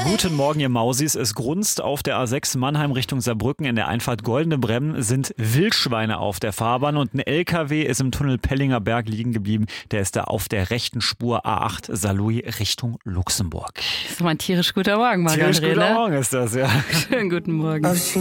Guten Morgen, ihr Mausis. Es grunzt auf der A6 Mannheim Richtung Saarbrücken. In der Einfahrt Goldene Bremmen sind Wildschweine auf der Fahrbahn und ein LKW ist im Tunnel Pellinger Berg liegen geblieben. Der ist da auf der rechten Spur A8 Saarlouis Richtung Luxemburg. Das ist mal ein tierisch guter Morgen, Mario. Tierisch guter Morgen ist das, ja. Schönen guten Morgen.